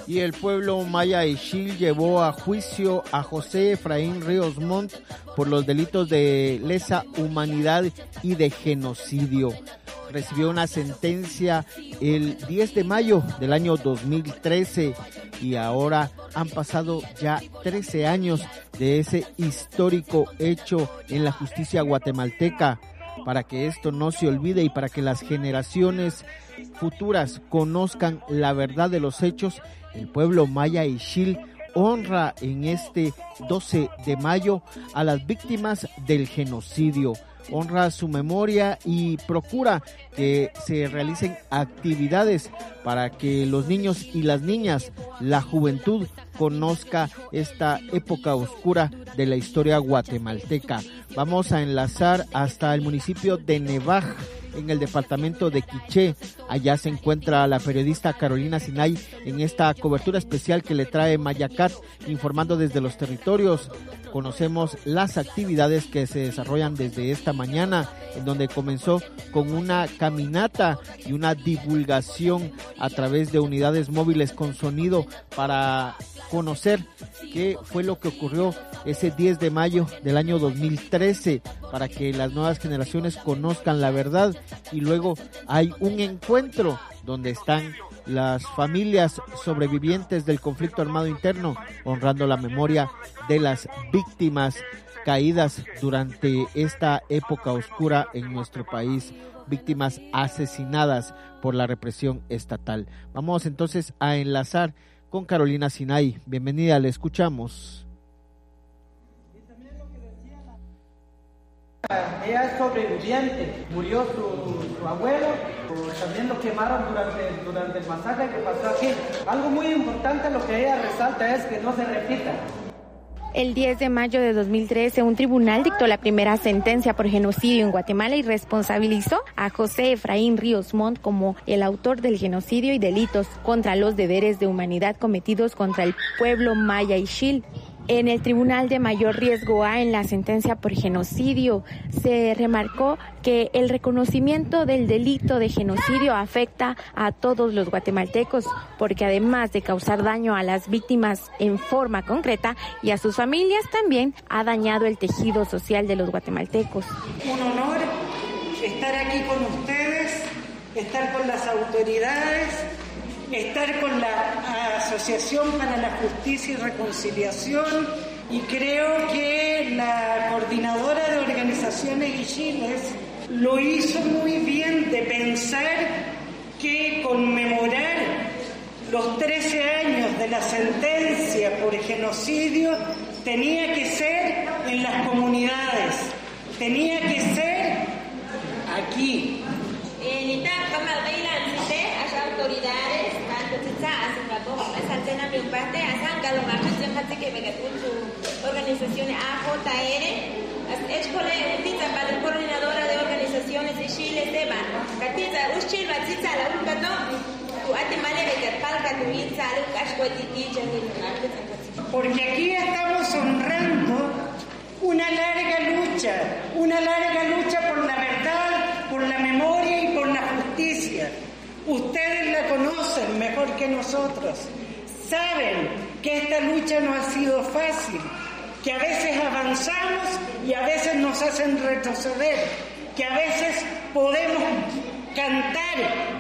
Y el pueblo maya Ixil llevó a juicio a José Efraín Ríos Montt por los delitos de lesa humanidad y de genocidio. Recibió una sentencia el 10 de mayo del año 2013 y ahora han pasado ya 13 años de ese histórico hecho en la justicia guatemalteca. Para que esto no se olvide y para que las generaciones futuras conozcan la verdad de los hechos, el pueblo maya Ixil honra en este 12 de mayo a las víctimas del genocidio. Honra su memoria y procura que se realicen actividades para que los niños y las niñas, la juventud, conozca esta época oscura de la historia guatemalteca. Vamos a enlazar hasta el municipio de Nevaj, en el departamento de Quiché. Allá se encuentra la periodista Carolina Sinay en esta cobertura especial que le trae Mayacat, informando desde los territorios. Conocemos las actividades que se desarrollan desde esta mañana, en donde comenzó con una caminata y una divulgación a través de unidades móviles con sonido para conocer qué fue lo que ocurrió ese 10 de mayo del año 2013, para que las nuevas generaciones conozcan la verdad. Y luego hay un encuentro donde están las familias sobrevivientes del conflicto armado interno, honrando la memoria de las víctimas caídas durante esta época oscura en nuestro país, víctimas asesinadas por la represión estatal. Vamos entonces a enlazar con Carolina Sinay. Bienvenida, le escuchamos. Ella es sobreviviente, murió su abuelo, también lo quemaron durante el masacre que pasó aquí. Algo muy importante lo que ella resalta es que no se repita. El 10 de mayo de 2013, un tribunal dictó la primera sentencia por genocidio en Guatemala y responsabilizó a José Efraín Ríos Montt como el autor del genocidio y delitos contra los deberes de humanidad cometidos contra el pueblo maya Ixil. En el Tribunal de Mayor Riesgo A, en la sentencia por genocidio, se remarcó que el reconocimiento del delito de genocidio afecta a todos los guatemaltecos, porque además de causar daño a las víctimas en forma concreta y a sus familias, también ha dañado el tejido social de los guatemaltecos. Un honor estar aquí con ustedes, estar con las autoridades, estar con la Asociación para la Justicia y Reconciliación, y creo que la coordinadora de organizaciones Ixiles lo hizo muy bien, de pensar que conmemorar los 13 años de la sentencia por genocidio tenía que ser en las comunidades, tenía que ser aquí. Autoridades, organizaciones AJR, coordinadora de organizaciones de Chile, porque aquí estamos honrando una larga lucha por la verdad, por la memoria y por la justicia. Ustedes la conocen mejor que nosotros. Saben que esta lucha no ha sido fácil, que a veces avanzamos y a veces nos hacen retroceder, que a veces podemos cantar